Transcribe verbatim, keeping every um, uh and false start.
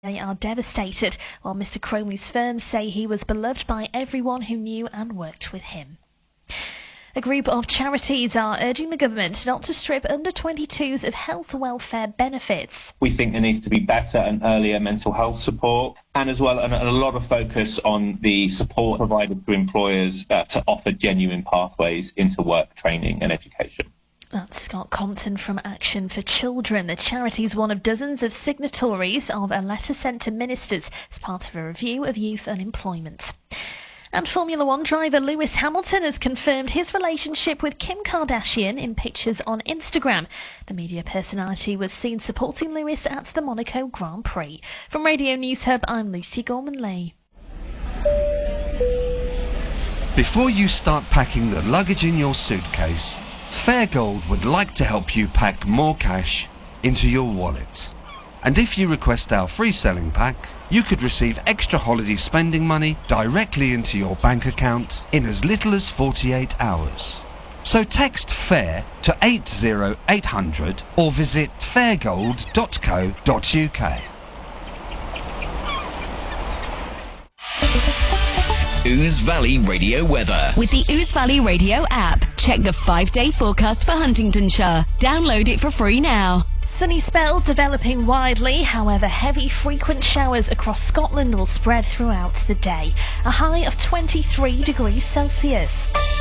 They are devastated, while Mister Cromley's firm say he was beloved by everyone who knew and worked with him. A group of charities are urging the government not to strip under twenty-twos of health welfare benefits. We think there needs to be better and earlier mental health support, and as well and a lot of focus on the support provided to employers uh, to offer genuine pathways into work, training and education. That's Scott Compton from Action for Children. The charity is one of dozens of signatories of a letter sent to ministers as part of a review of youth unemployment. And Formula One driver Lewis Hamilton has confirmed his relationship with Kim Kardashian in pictures on Instagram. The media personality was seen supporting Lewis at the Monaco Grand Prix. From Radio News Hub, I'm Lucy Gorman-Leigh. Before you start packing the luggage in your suitcase, Fairgold would like to help you pack more cash into your wallet. And if you request our free selling pack, you could receive extra holiday spending money directly into your bank account in as little as forty-eight hours. So text FAIR to eight zero eight hundred or visit fairgold dot co dot uk. Ouse Valley Radio weather. With the Ouse Valley Radio app, check the five-day forecast for Huntingdonshire. Download it for free now. Sunny spells developing widely, however heavy frequent showers across Scotland will spread throughout the day. A high of twenty-three degrees Celsius.